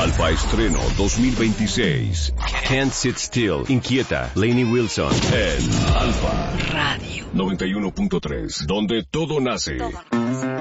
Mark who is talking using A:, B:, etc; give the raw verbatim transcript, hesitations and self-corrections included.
A: Alfa Estreno dos mil veintiséis. Can't Sit Still, Inquieta, Lainey Wilson. En Alfa
B: Radio
A: noventa y uno punto tres, donde todo nace.
B: Todo nace.